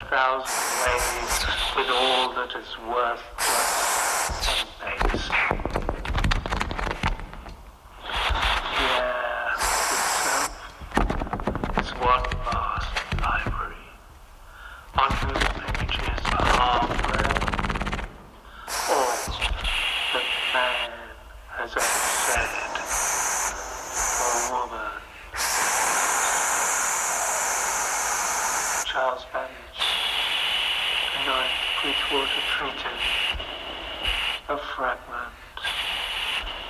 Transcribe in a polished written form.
1,000 ways with all that is worthless and base. Yeah, itself is one vast library on whose pages are forever all that man has ever said or woman. Charles Babbage, the Ninth Bridgewater Treatise, a fragment.